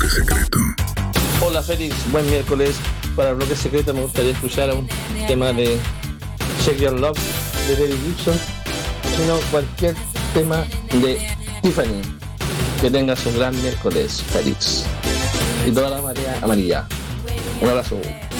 bloque secreto. Hola Félix, buen miércoles. Para el bloque secreto me gustaría escuchar un tema de Shake Your Love de David Gibson, sino cualquier tema de Tiffany. Que tengas un gran miércoles, Félix. Y toda la marea amarilla. Un abrazo.